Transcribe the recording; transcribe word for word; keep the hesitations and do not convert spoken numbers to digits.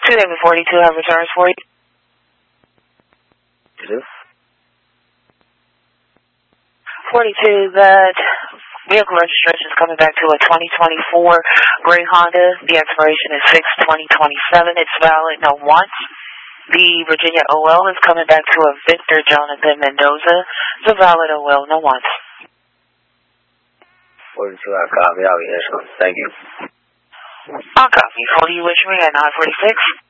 two David forty-two, have returns for you. It is. forty-two, that vehicle registration is coming back to a twenty twenty-four gray Honda. The expiration is six twenty twenty-seven. It's valid no once. The Virginia O L is coming back to a Victor Jonathan Mendoza. It's a valid O L no once. forty-two, I copy. I'll be here. Thank you. I'll copy. forty, you wish me at nine forty-six.